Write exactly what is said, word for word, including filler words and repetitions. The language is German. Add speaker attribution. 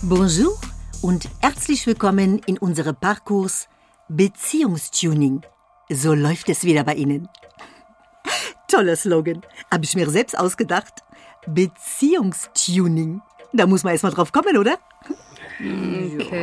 Speaker 1: Bonjour und herzlich willkommen in unserem Parcours Beziehungstuning. So läuft es wieder bei Ihnen. Toller Slogan. Habe ich mir selbst ausgedacht. Beziehungstuning. Da muss man erst mal drauf kommen, oder?
Speaker 2: Okay.